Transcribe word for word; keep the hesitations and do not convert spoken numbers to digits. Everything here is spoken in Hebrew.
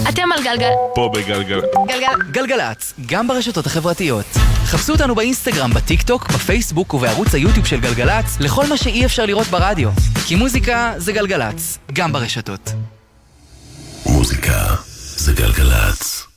אתם על גלגל. פה בגלגל. גלגל. גלגלצ, גם ברשתות החברתיות. חפשו אותנו באינסטגרם, בטיק טוק, בפייסבוק ובערוץ היוטיוב של גלגלצ, לכל מה שאי אפשר לראות ברדיו. כי מוזיקה זה גלגלצ, גם ברשתות. מוזיקה זה גלגלצ.